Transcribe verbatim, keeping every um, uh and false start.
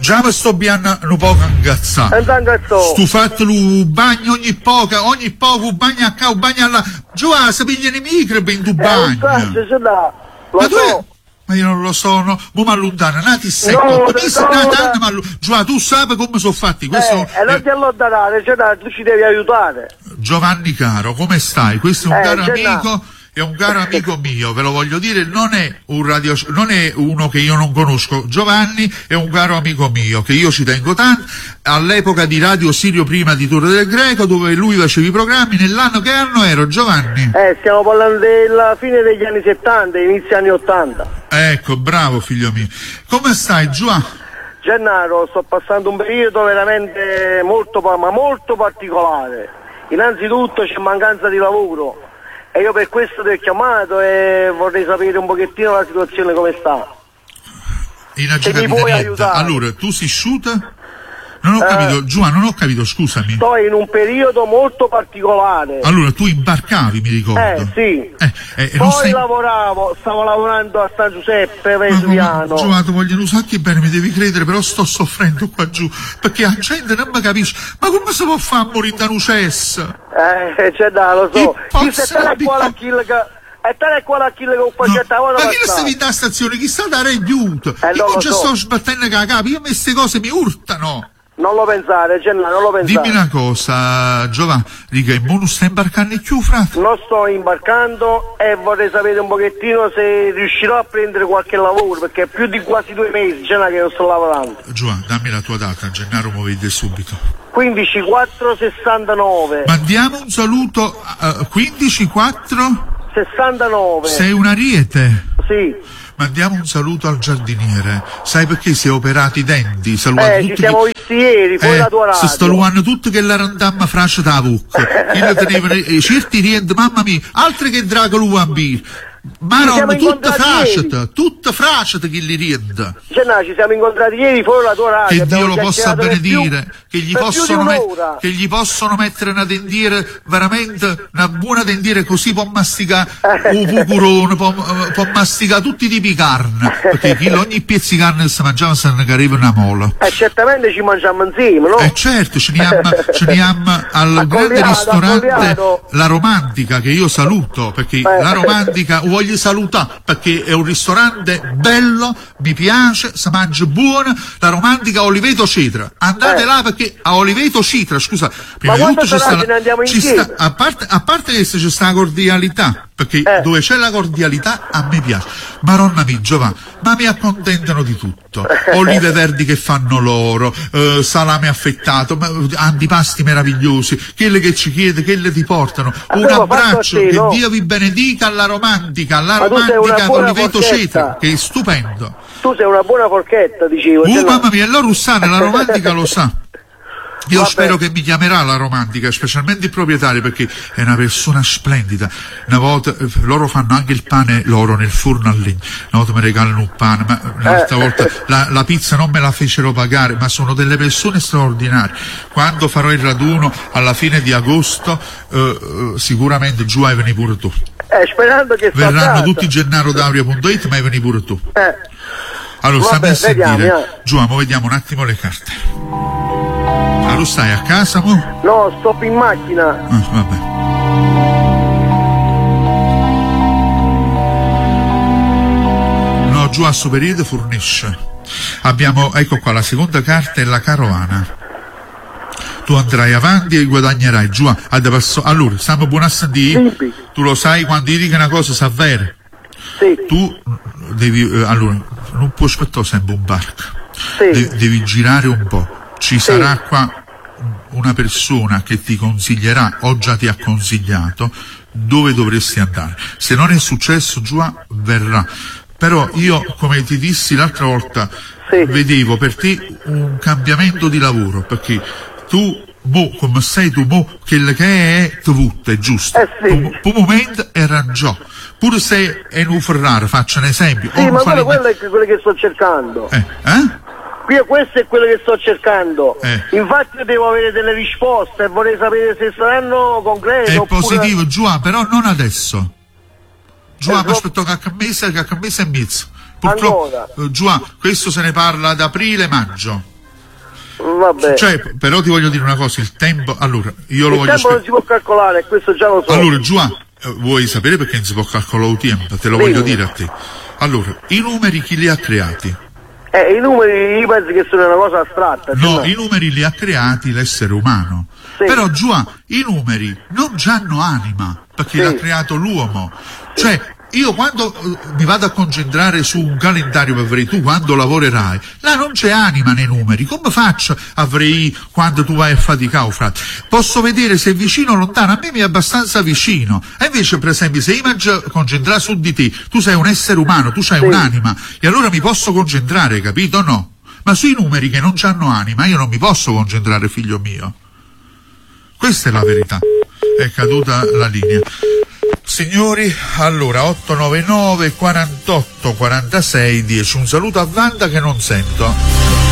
Già mi sto bianna un po' ingazzato. Stu fatto il bagno ogni poca, ogni poco un bagno a qua, un bagno là. Già, si pigliano i microbi in tu bagno. Ma tu è? Ma io non lo so, no, mo m'allontana, nati secco, no, mi sta nati, ma Già, tu sai come sono fatti, questo eh, e non ti allontanare, cioè, tu ci devi aiutare. Giovanni caro, come stai? Questo è un eh, caro amico, è un caro amico mio, ve lo voglio dire, non è un radio, non è uno che io non conosco. Giovanni è un caro amico mio, che io ci tengo tanto, all'epoca di Radio Sirio prima di Torre del Greco, dove lui faceva i programmi, nell'anno che anno ero, Giovanni? Eh, stiamo parlando della fine degli anni settanta, inizio anni ottanta. Ecco, bravo figlio mio. Come stai, Giovanni? Gennaro, sto passando un periodo veramente molto, ma molto particolare. Innanzitutto c'è mancanza di lavoro e io per questo ti ho chiamato e vorrei sapere un pochettino la situazione come sta. Se mi puoi aiutare. Allora, tu sei asciutta? Non ho eh, capito, Giovanni, non ho capito, scusami. Sto in un periodo molto particolare. Allora, tu imbarcavi, mi ricordo. Eh, sì. Eh, eh, Poi stai... lavoravo, stavo lavorando a San Giuseppe, Vesuviano. Giovanni, ti voglio un sacco bene, mi devi credere, però sto soffrendo qua giù, perché la gente non mi capisce. Ma come si può fare a morire da un cesso? Eh, c'è da, lo so. Chi se te ne qua la kill che... E te ne qua la kill che ho facciato no, ora. ma chi le stavi da stazione? Chi sta da aiuto? Eh, io non ci so. sto sbattendo la capo, io queste cose mi urtano. Non lo pensare, Gennaro, non lo pensare. Dimmi una cosa, Giovanni, dica, e mo non stai imbarcando più, frate? Non sto imbarcando e vorrei sapere un pochettino se riuscirò a prendere qualche lavoro, perché è più di quasi due mesi, Gennaro, che non sto lavorando. Giovanni, dammi la tua data, Gennaro mi vede subito. quindici quattro sessantanove. Mandiamo un saluto, uh, quindici quattro sessantanove. Sei un ariete? Sì. Mandiamo un saluto al giardiniere. Sai perché si è operati i denti? Saluto eh, tutti ci siamo che... visti ieri, poi eh, la tua radio. Si staluano tutti che la randamma frascia da bocca. Chi lo teneva, certi riente, mamma mia, altri che Dracolo bambino. Ma non, tutta frasciata, tutta frasciata che li riende. Gennaro, ci siamo incontrati ieri fuori la tua radio. Che Dio lo possa benedire, che gli, possono me- che gli possono mettere una dendiere, veramente una buona dendiere, così può masticare un pucurone, può, può masticare tutti i tipi di carne, perché chi ogni pezzo di carne che si mangiava se ne cariva una mola. E eh, certamente ci mangiamo insieme, no? Eh certo, ce ne abbiamo, ce ne abbiamo al grande ristorante accogliato. La Romantica, che io saluto, perché eh. la Romantica voglio salutare, perché è un ristorante bello, mi piace, si mangia buono, la Romantica a Oliveto Citra. Andate eh. là perché a Oliveto Citra, scusa, prima ma di tutto c'è sta, ne andiamo ci sta, a parte a parte che c'è sta la cordialità, perché eh. dove c'è la cordialità a me piace. Maronna mia, Giovanni, ma mi accontentano di tutto. Olive verdi che fanno loro, eh, salame affettato, antipasti meravigliosi, quelle che ci chiede, quelle ti portano. Un abbraccio, te, che no? Dio vi benedica alla Romantica, alla ma Romantica con Oliveto Citra, che è stupendo. Tu sei una buona forchetta, dicevo. Uh, mamma mia, allora Russana, la Romantica lo sa. Io Vabbè. spero che mi chiamerà la Romantica, specialmente il proprietario, perché è una persona splendida. Una volta eh, loro fanno anche il pane loro nel forno a legna, una volta mi regalano un pane, ma un'altra eh. volta la, la pizza non me la fecero pagare, ma sono delle persone straordinarie. Quando farò il raduno alla fine di agosto, eh, eh, sicuramente giù hai venire pure tu. Eh, sperando che verranno tutti gennaro dauria punto it, ma hai venire pure tu. Eh. Allora, stammi a sentire. Giù, mo vediamo un attimo le carte. Allora stai a casa mo? No, sto in macchina. Ah, vabbè. No, giù a sto periodo fornisce. Abbiamo, ecco qua, la seconda carta è la carovana. Tu andrai avanti e guadagnerai giù. Allora, stiamo buoni a sentire. Sì. Tu lo sai, quando dico una cosa sa vera. Sì. Tu devi, allora, non puoi aspettare sempre un barco. Sì. De- devi girare un po'. Ci sì. sarà qua una persona che ti consiglierà, o già ti ha consigliato, dove dovresti andare. Se non è successo giù, verrà. Però io, come ti dissi l'altra volta, sì. vedevo per te un cambiamento di lavoro, perché tu, mo, come sei tu, mo, quello che è, ti butta, è giusto. Eh sì. Per un momento arrangiò. Pure se è un Ferrari, faccio un esempio. Sì, ma quello, quello è quello che sto cercando. Eh? Eh? Qui questo è quello che sto cercando. Eh. Infatti io devo avere delle risposte e vorrei sapere se saranno concrete. È oppure... positivo, Giù, però non adesso. Giù, mi aspetto che a mese, che a mese e mezzo. Purtroppo, Giù, questo se ne parla ad aprile, maggio. vabbè. Cioè, però ti voglio dire una cosa, il tempo, allora, io lo il voglio tempo spiegare. non si può calcolare, questo già lo so. Allora, Giuan, eh, vuoi sapere perché non si può calcolare il tempo? Te lo Sì. voglio dire a te. Allora, i numeri chi li ha creati? Eh, i numeri io penso che sono una cosa astratta. No, cioè, i numeri li ha creati l'essere umano. Sì. Però, Giuan, i numeri non hanno anima, perché Sì. l'ha creato l'uomo. Cioè, io quando eh, mi vado a concentrare su un calendario per vedere tu quando lavorerai, là non c'è anima nei numeri. Come faccio a vedere quando tu vai a faticare, frate? Posso vedere se è vicino o lontano, a me mi è abbastanza vicino. E invece, per esempio, se io mi concentrare su di te, tu sei un essere umano, tu hai Sì. un'anima, e allora mi posso concentrare, capito o no? Ma sui numeri che non hanno anima io non mi posso concentrare, figlio mio. Questa è la verità. È caduta la linea. Signori, allora otto nove nove quarantotto quarantasei dieci. Un saluto a Wanda che non sento.